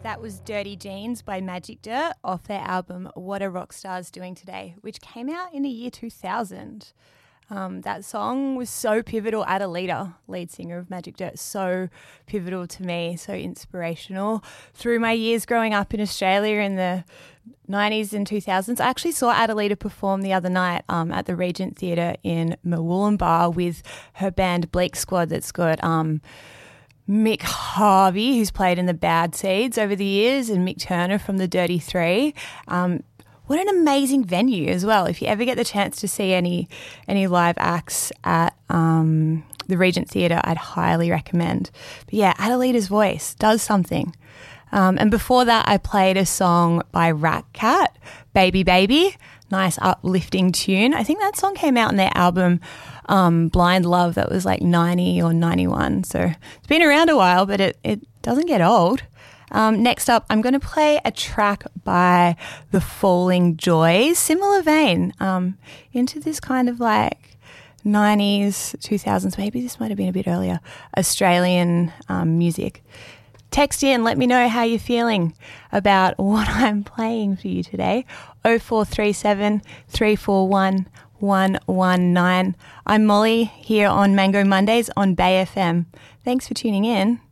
That was Dirty Jeans by Magic Dirt off their album What Are Rock Stars Doing Today, which came out in the year 2000. That song was so pivotal. Adelita, lead singer of Magic Dirt, so pivotal to me, so inspirational. Through my years growing up in Australia in the 90s and 2000s, I actually saw Adelita perform the other night at the Regent Theatre in Murwillumbah with her band Bleak Squad that's got Mick Harvey, who's played in the Bad Seeds over the years, and Mick Turner from the Dirty Three. What an amazing venue as well. If you ever get the chance to see any live acts at the Regent Theatre, I'd highly recommend. But yeah, Adelita's voice does something. And before that, I played a song by Rat Cat, Baby Baby. Nice uplifting tune. I think that song came out on their album Blind Love. That was like 90 or 91. So it's been around a while, but it doesn't get old. Next up, I'm going to play a track by The Falling Joys, similar vein, into this kind of like 90s, 2000s, maybe this might have been a bit earlier, Australian music. Text in, let me know how you're feeling about what I'm playing for you today. 0437 341 119. I'm Molly here on Mango Mondays on Bay FM. Thanks for tuning in.